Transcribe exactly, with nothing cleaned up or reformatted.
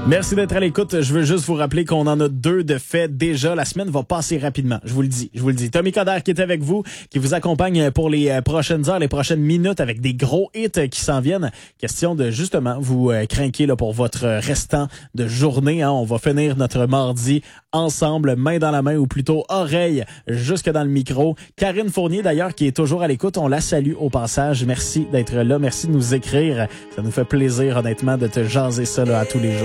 Merci d'être à l'écoute. Je veux juste vous rappeler qu'on en a deux de fait déjà. La semaine va passer rapidement. Je vous le dis, je vous le dis. Tommy Coderre qui est avec vous, qui vous accompagne pour les prochaines heures, les prochaines minutes avec des gros hits qui s'en viennent. Question de justement vous craquer là pour votre restant de journée. Hein. On va finir notre mardi ensemble, main dans la main ou plutôt oreille jusque dans le micro. Karine Fournier d'ailleurs qui est toujours à l'écoute. On la salue au passage. Merci d'être là. Merci de nous écrire. Ça nous fait plaisir honnêtement de te jaser ça là, à tous les jours.